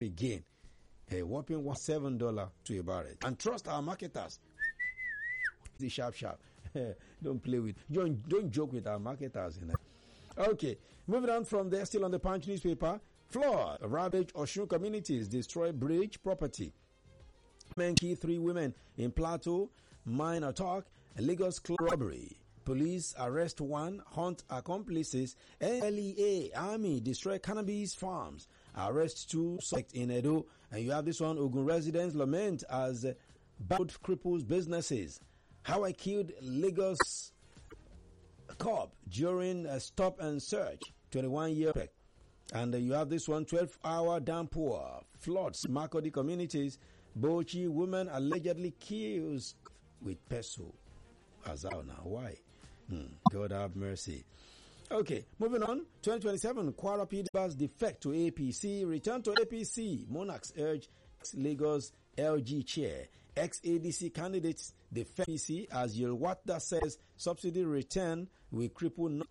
again. A whopping $7 to a barrel. And trust our marketers. The sharp. Don't play with, don't joke with our marketers. Okay, moving on from there, still on the Punch newspaper. Flood, ravage Osun communities, destroy bridge property. Kill 3 women in Plateau, mine attack, Lagos robbery. Police arrest 1, hunt accomplices. LEA Army destroy cannabis farms. Arrest 2 suspects in Edo. And you have this one, Ogun residents lament as bad cripples businesses. How I killed Lagos cop during a stop and search, 21-year. And you have this one, 12-hour downpour, floods, Makurdi communities. Bauchi woman allegedly kills with peso. Azal now, why? God have mercy. Okay, moving on. 2027, Kwara PDP's defect to APC. Return to APC. Monarchs urge Lagos LG chair. Ex-ADC candidates defect APC as Yelwata says subsidy return will cripple.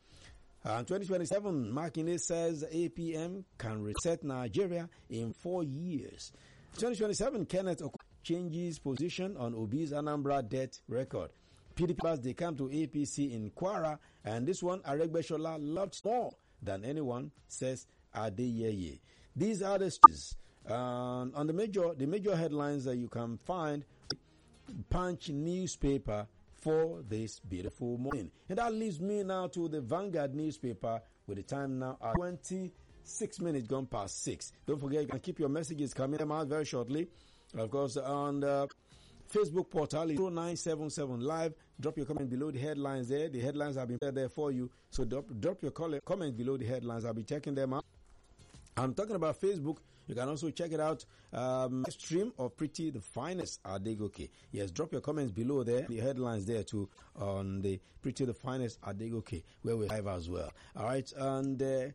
2027, Makinde says APM can reset Nigeria in 4 years. 2027, Kenneth changes position on Obi's Anambra debt record. PDP they come to APC in Kwara, and this one Aregbesola loved more than anyone, says Adeyeye. These are the stories on the major headlines that you can find. Punch newspaper for this beautiful morning, and that leaves me now to the Vanguard newspaper with the time now at 26 minutes gone past 6. Don't forget you can keep your messages coming out very shortly. Of course, on the Facebook portal is 0977 live. Drop your comment below the headlines there. The headlines have been there for you. So drop your comment below the headlines. I'll be checking them out. I'm talking about Facebook. You can also check it out. Stream of Pretty the Finest Adegoke. Yes, drop your comments below there. The headlines there too on the Pretty the Finest Adegoke, where we have as well. All right, and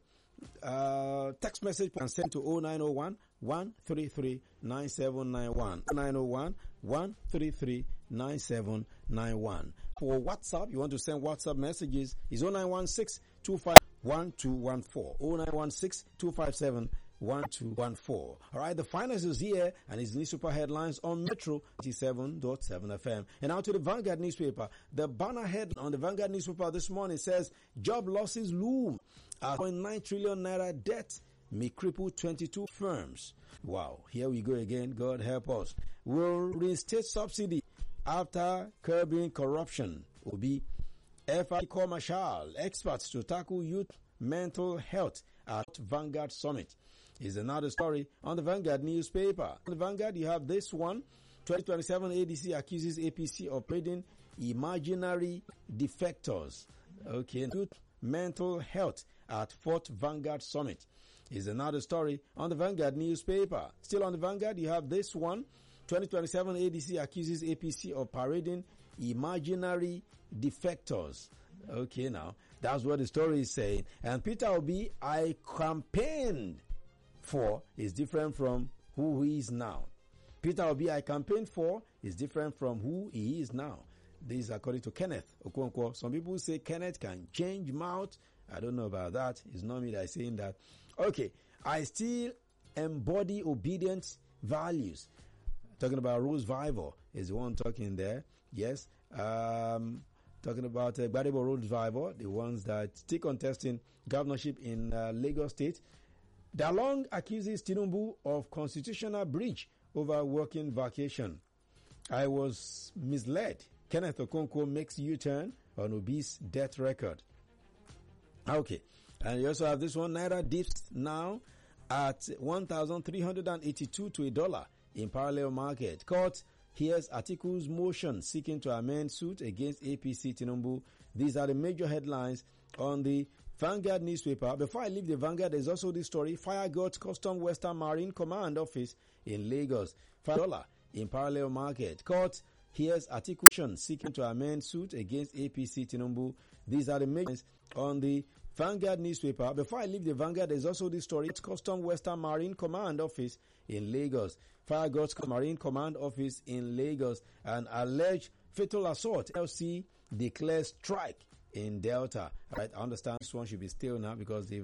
text message can send to 0901 133 9791. 0901 133 9791. For WhatsApp, you want to send WhatsApp messages, is 0916 25 1214. 0916 257 1214. All right, the finance is here and his newspaper headlines on Metro 87.7 FM. And now to the Vanguard newspaper. The banner head on the Vanguard newspaper this morning says job losses loom. 0.9 trillion naira debt may cripple 22 firms. Wow, here we go again. God help us. Will reinstate subsidy after curbing corruption. Obi FI Commercial experts to tackle youth mental health at Vanguard Summit is another story on the Vanguard newspaper. On the Vanguard, you have this one. 2027 ADC accuses APC of trading imaginary defectors. Okay, youth mental health at 4th Vanguard Summit is another story on the Vanguard newspaper. Still on the Vanguard, you have this one. 2027 ADC accuses APC of parading imaginary defectors. Okay, now, that's what the story is saying. And Peter Obi, I campaigned for, is different from who he is now. Peter Obi, I campaigned for, is different from who he is now. This is according to Kenneth Okonkwo. Some people say Kenneth can change mouth. I don't know about that. It's not me that is saying that. Okay, I still embody obedient values. Talking about Rose Vival is the one talking there. Yes. Talking about Gbadebo Rose Vival, the ones that still contesting governorship in Lagos State. Dalong accuses Tinubu of constitutional breach over working vacation. I was misled. Kenneth Okonkwo makes U-turn on Obi's death record. Okay. And you also have this one. Naira dips now at 1,382 to $1 in parallel market. Court hears Atiku's motion seeking to amend suit against APC Tinubu. These are the major headlines on the Vanguard newspaper. Before I leave the Vanguard, there's also this story. Fire got Custom Western Marine Command office in Lagos. $5 in parallel market. Court hears Atiku seeking to amend suit against APC Tinubu. These are the major headlines on the Vanguard newspaper. Before I leave the Vanguard, there's also this story. It's Custom Western Marine Command office in Lagos. Fire got Marine Command office in Lagos. And alleged fatal assault. LC declares strike in Delta. Right, I understand this one should be still now because they've